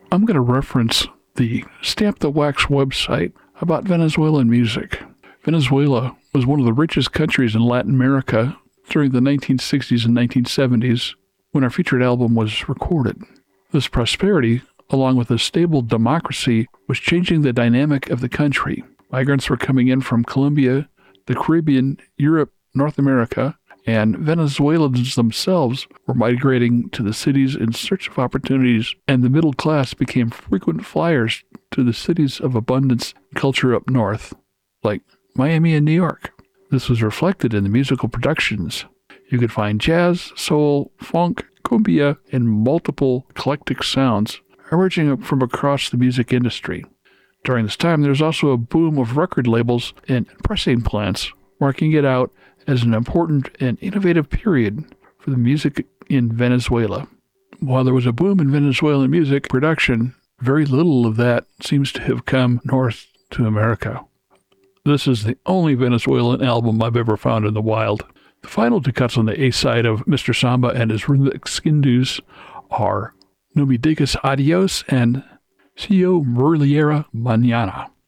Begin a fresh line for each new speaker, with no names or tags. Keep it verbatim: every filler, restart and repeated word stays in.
I'm going to reference the Stamp the Wax website about Venezuelan music. Venezuela was one of the richest countries in Latin America during the nineteen sixties and nineteen seventies when our featured album was recorded. This prosperity, along with a stable democracy, was changing the dynamic of the country. Migrants were coming in from Colombia, the Caribbean, Europe, North America, and Venezuelans themselves were migrating to the cities in search of opportunities, and the middle class became frequent flyers to the cities of abundance and culture up north, like Miami and New York. This was reflected in the musical productions. You could find jazz, soul, funk, cumbia, and multiple eclectic sounds emerging up from across the music industry. During this time, there was also a boom of record labels and pressing plants, marking it out as an important and innovative period for the music in Venezuela. While there was a boom in Venezuelan music production, very little of that seems to have come north to America. This is the only Venezuelan album I've ever found in the wild. The final two cuts on the A side of Mister Samba and his rhythmic skindus are No Me Digas Adios and Si Yo Muriera Mañana.